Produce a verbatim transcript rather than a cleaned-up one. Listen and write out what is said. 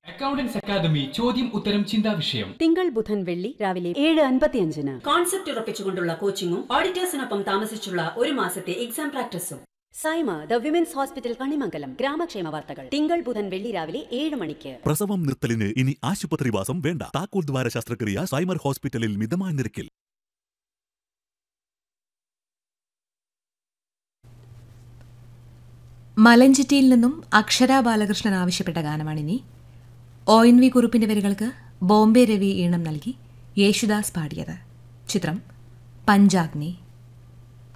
Accountants academy ചോദ്യം ഉത്തരം ചിന്താ വിഷയം തിങ്കൾ ബുധൻ വെള്ളി രാവിലെ ഏഴ് അൻപത്തിയഞ്ചിന്. കോൺസെപ്റ്റ് ഉറപ്പിച്ചുകൊണ്ടുള്ള കോച്ചിങ്ങും ഓഡിറ്റേഴ്സിനൊപ്പം താമസിച്ചുള്ള ഒരു മാസത്തെ exam പ്രാക്ടീസും. Saima the women's hospital Kanimangalam. ഗ്രാമക്ഷേമ വാർത്തകൾ തിങ്കൾ ബുധൻ വെള്ളി രാവിലെ ഏഴ് മണിക്ക്. പ്രസവം നിർത്തലിന് ഇനി ആശുപത്രിവാസം വേണ്ട. താക്കോൽ ദ്വാര ശസ്ത്രക്രിയ സൈമർ ഹോസ്പിറ്റലിൽ മിതമായ നിരക്കിൽ. മലഞ്ചിറ്റിയിൽ നിന്നും അക്ഷര ബാലകൃഷ്ണൻ ആവശ്യപ്പെട്ട ഗാനമാണിനി. ഒ എൻ വി കുറുപ്പിന്റെ വരികൾക്ക് ബോംബെ രവി ഈണം നൽകി യേശുദാസ് പാടിയത്. ചിത്രം പഞ്ചാഗ്നി.